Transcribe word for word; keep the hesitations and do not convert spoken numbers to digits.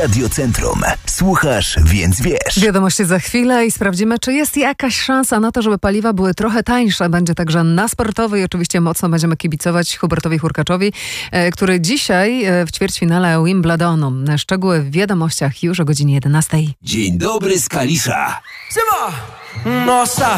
Radio Centrum. Słuchasz, więc wiesz. Wiadomości za chwilę i sprawdzimy, czy jest jakaś szansa na to, żeby paliwa były trochę tańsze. Będzie także na sportowej. Oczywiście mocno będziemy kibicować Hubertowi Hurkaczowi, który dzisiaj w ćwierćfinale Wimbledonu. Szczegóły w wiadomościach już o godzinie jedenastej. Dzień dobry z Kalisza. Siema! Nossa!